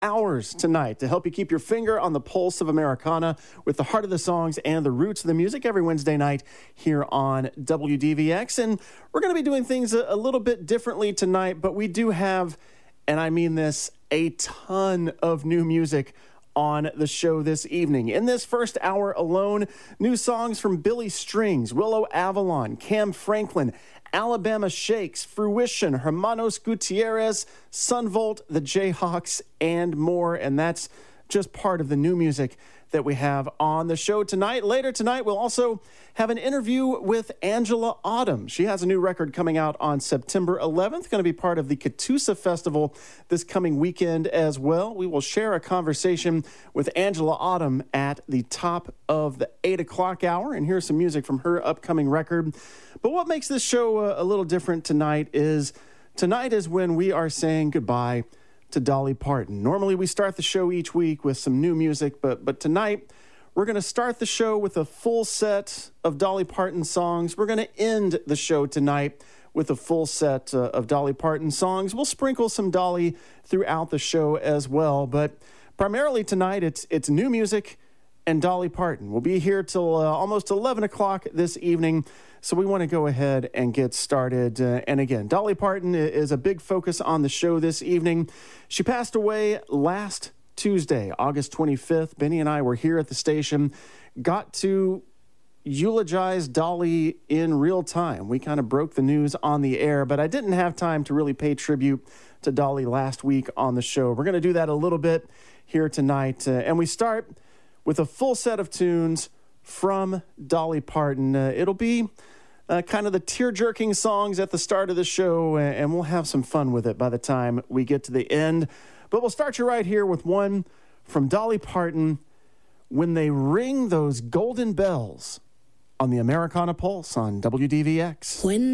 hours tonight to help you keep your finger on the pulse of Americana with the heart of the songs and the roots of the music every Wednesday night here on WDVX. And we're going to be doing things a little bit differently tonight, but we do have, and I mean this, a ton of new music on the show this evening. In this first hour alone, new songs from Billy Strings, Willow Avalon, Cam Franklin, Alabama Shakes, Fruition, Hermanos Gutierrez, Sunvolt, the Jayhawks, and more. And that's just part of the new music that we have on the show tonight. Later tonight, we'll also have an interview with Angela Autumn. She has a new record coming out on September 11th, going to be part of the Catoosa Festival this coming weekend as well. We will share a conversation with Angela Autumn at the top of the 8 o'clock hour, and here's some music from her upcoming record. But what makes this show a little different tonight is when we are saying goodbye to Dolly Parton. Normally we start the show each week with some new music, but tonight we're going to start the show with a full set of Dolly Parton songs. We're going to end the show tonight with a full set of Dolly Parton songs. We'll sprinkle some Dolly throughout the show as well, but primarily tonight it's new music and Dolly Parton. We'll be here till almost 11 o'clock this evening, so we want to go ahead and get started. And again, Dolly Parton is a big focus on the show this evening. She passed away last Tuesday, August 25th. Benny and I were here at the station, got to eulogize Dolly in real time. We kind of broke the news on the air, but I didn't have time to really pay tribute to Dolly last week on the show. We're going to do that a little bit here tonight, and we start with a full set of tunes from Dolly Parton. It'll be kind of the tear-jerking songs at the start of the show, and we'll have some fun with it by the time we get to the end. But we'll start you right here with one from Dolly Parton, When They Ring Those Golden Bells, on the Americana Pulse on WDVX. When